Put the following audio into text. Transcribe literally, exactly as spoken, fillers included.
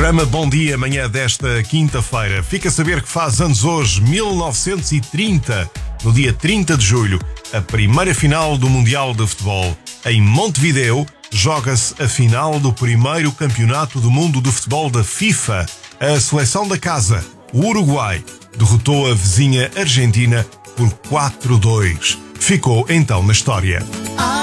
programa Bom Dia, amanhã desta quinta-feira. Fica a saber que faz anos hoje, mil novecentos e trinta, no dia trinta de julho, a primeira final do Mundial de Futebol. Em Montevideo, joga-se a final do primeiro campeonato do mundo de futebol da FIFA. A seleção da casa, o Uruguai, derrotou a vizinha Argentina por quatro a dois. Ficou então na história.